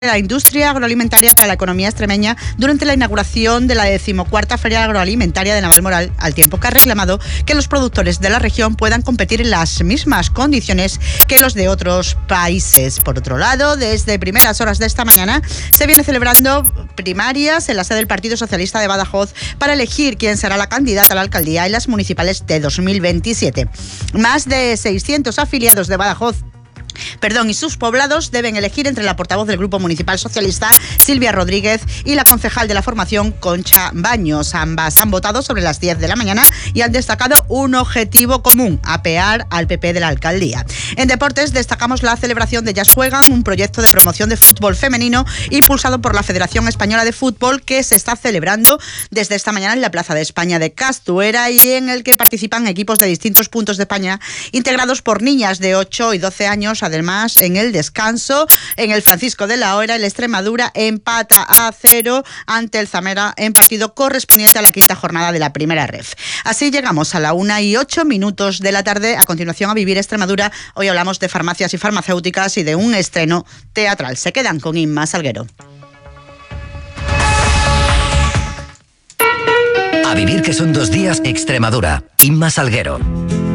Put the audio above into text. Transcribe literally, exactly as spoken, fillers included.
la industria agroalimentaria para la economía extremeña durante la inauguración de la decimocuarta Feria Agroalimentaria de Navalmoral, al tiempo que ha reclamado que los productores de la región puedan competir en las mismas condiciones que los de otros países. Por otro lado, desde primeras horas de esta mañana se viene celebrando primarias en la sede del Partido Socialista de Badajoz para elegir quién será la candidata a la alcaldía en las municipales de dos mil veintisiete. Más de seiscientos afiliados de Badajoz Perdón, y sus poblados deben elegir entre la portavoz del Grupo Municipal Socialista, Silvia Rodríguez, y la concejal de la formación, Concha Baños. Ambas han votado sobre las diez de la mañana y han destacado un objetivo común: apear al P P de la alcaldía. En deportes destacamos la celebración de Ellas Juegan, un proyecto de promoción de fútbol femenino impulsado por la Federación Española de Fútbol, que se está celebrando desde esta mañana en la Plaza de España de Castuera y en el que participan equipos de distintos puntos de España integrados por niñas de ocho y doce años. Además, en el descanso, en el Francisco de la Hora, el Extremadura empata a cero ante el Zamora en partido correspondiente a la quinta jornada de la primera ref. Así llegamos a la una y ocho minutos de la tarde. A continuación, a Vivir Extremadura. Hoy hablamos de farmacias y farmacéuticas y de un estreno teatral. Se quedan con Inma Salguero. A vivir, que son dos días, Extremadura. Inma Salguero.